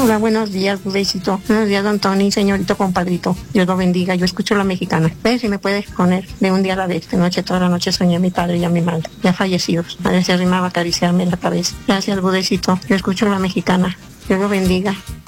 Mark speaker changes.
Speaker 1: Hola, buenos días, besito. Buenos días, don Tony, señorito compadrito. Dios lo bendiga. Yo escucho La Mexicana. Ve si me puedes poner de un día a la vez. De noche, toda la noche soñé a mi padre y a mi madre, ya fallecidos. A veces arrimaba a acariciarme la cabeza. Gracias, budecito. Yo escucho La Mexicana. Dios lo bendiga.